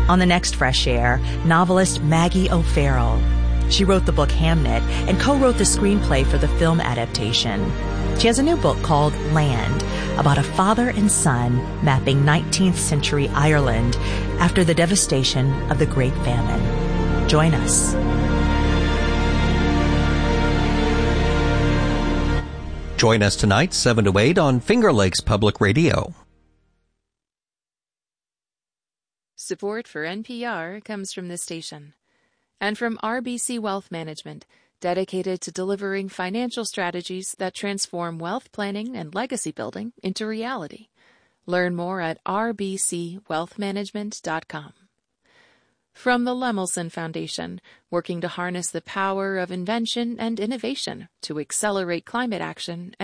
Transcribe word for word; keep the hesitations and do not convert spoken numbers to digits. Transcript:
On the next Fresh Air, novelist Maggie O'Farrell. She wrote the book Hamnet and co-wrote the screenplay for the film adaptation. She has a new book called Land, about a father and son mapping nineteenth century Ireland after the devastation of the Great Famine. Join us. Join us tonight, seven to eight on Finger Lakes Public Radio. Support for N P R comes from this station and from R B C Wealth Management, dedicated to delivering financial strategies that transform wealth planning and legacy building into reality. Learn more at r b c wealth management dot com. From the Lemelson Foundation, working to harness the power of invention and innovation to accelerate climate action